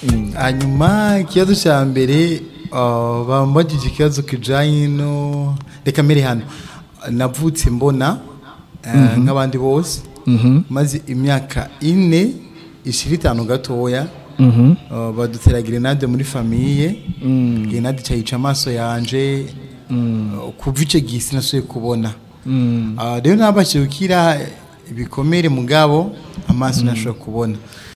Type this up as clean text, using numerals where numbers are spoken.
hanyuma ikibazo cya mbere bambagije ikibazo kijanye no reka mbere hano navutse mbona nk'abandi bose maze imyaka 4 ishira 5 gatoya badutera grenade muri famille grenade cyayica amaso yanje kuva ico gisi nasuye kubona rero nabashye gukira ibikomere mugabo amaso nashobora kubona